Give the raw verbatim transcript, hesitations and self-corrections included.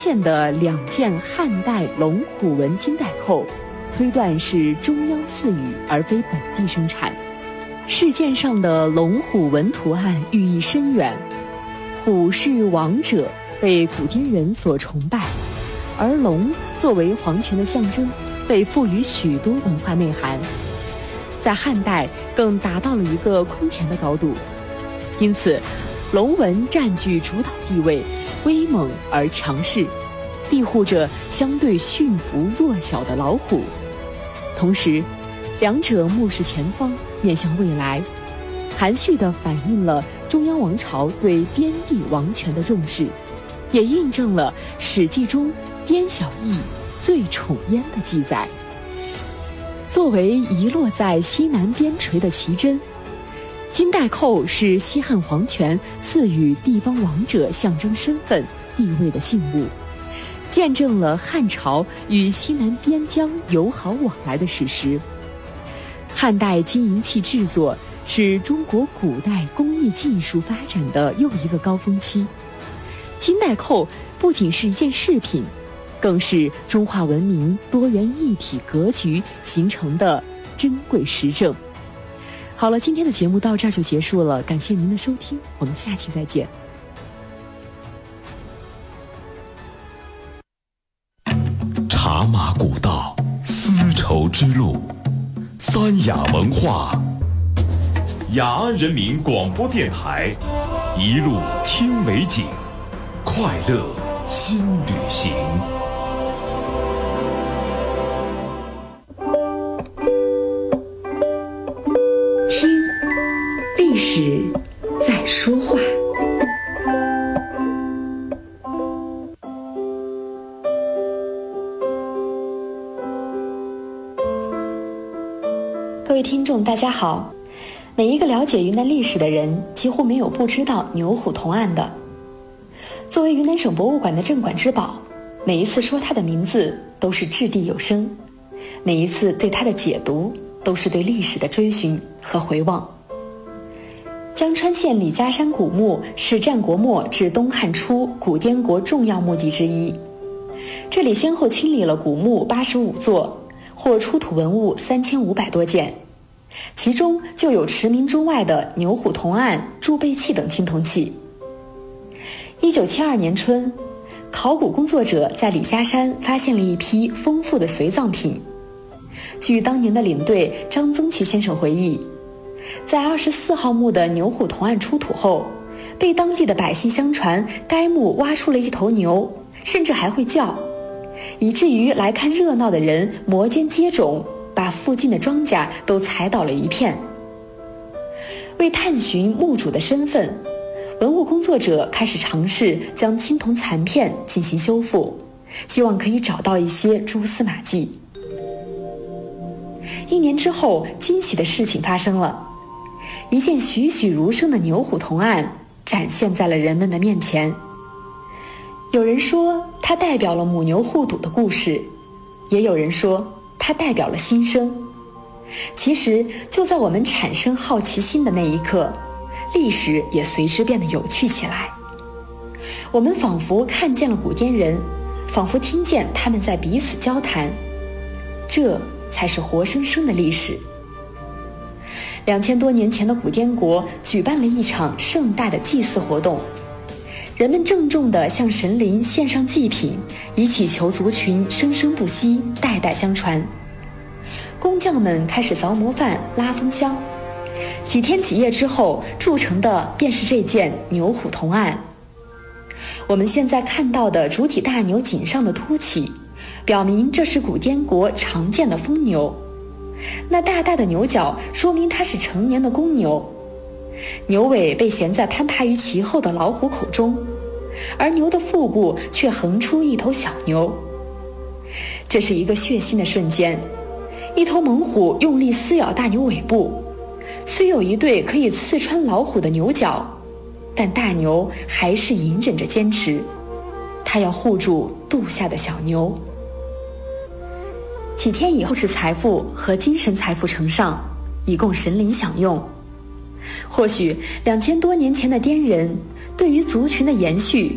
现的两件汉代龙虎纹金带扣，推断是中央赐予而非本地生产。饰件上的龙虎纹图案寓意深远，虎是王者，被古滇人所崇拜，而龙作为皇权的象征，被赋予许多文化内涵，在汉代更达到了一个空前的高度。因此龙纹占据主导地位，威猛而强势，庇护着相对驯服弱小的老虎。同时两者目视前方，面向未来，含蓄地反映了中央王朝对边地王权的重视，也印证了《史记》中滇小邑最宠焉的记载。作为遗落在西南边陲的奇珍，金带扣是西汉皇权赐予地方王者象征身份地位的信物，见证了汉朝与西南边疆友好往来的史实。汉代金银器制作是中国古代工艺技术发展的又一个高峰期。金带扣不仅是一件饰品，更是中华文明多元一体格局形成的珍贵实证。好了，今天的节目到这儿就结束了，感谢您的收听，我们下期再见。 茶马古道，丝绸之路，三雅文化，雅安人民广播电台，一路听美景，快乐新旅行。 听，历史在说话。各位听众大家好，每一个了解云南历史的人几乎没有不知道牛虎铜案的。作为云南省博物馆的镇馆之宝，每一次说它的名字都是掷地有声，每一次对它的解读都是对历史的追寻和回望。江川县李家山古墓是战国末至东汉初古滇国重要墓地之一，这里先后清理了古墓八十五座，或出土文物三千五百多件，其中就有驰名中外的牛虎铜案、贮贝器等青铜器。一九七二年春，考古工作者在李家山发现了一批丰富的随葬品。据当年的领队张增奇先生回忆，在二十四号墓的牛虎铜案出土后，被当地的百姓相传该墓挖出了一头牛，甚至还会叫，以至于来看热闹的人摩肩接踵，把附近的庄稼都踩倒了一片。为探寻墓主的身份，文物工作者开始尝试将青铜残片进行修复，希望可以找到一些蛛丝马迹。一年之后，惊喜的事情发生了，一件栩栩如生的牛虎铜案展现在了人们的面前。有人说它代表了母牛互赌的故事，也有人说它代表了新生。其实就在我们产生好奇心的那一刻，历史也随之变得有趣起来。我们仿佛看见了古滇人，仿佛听见他们在彼此交谈，这才是活生生的历史。两千多年前的古滇国举办了一场盛大的祭祀活动，人们郑重地向神灵献上祭品，以祈求族群生生不息，代代相传。工匠们开始凿模范、拉风箱，几天几夜之后，铸成的便是这件牛虎铜案。我们现在看到的主体大牛颈上的凸起，表明这是古滇国常见的疯牛。那大大的牛角说明它是成年的公牛，牛尾被衔在攀爬于其后的老虎口中，而牛的腹部却横出一头小牛。这是一个血腥的瞬间，一头猛虎用力撕咬大牛尾部，虽有一对可以刺穿老虎的牛角，但大牛还是隐忍着坚持，它要护住肚下的小牛。几天以后，是财富和精神财富呈上，以供神灵享用。或许两千多年前的滇人对于族群的延续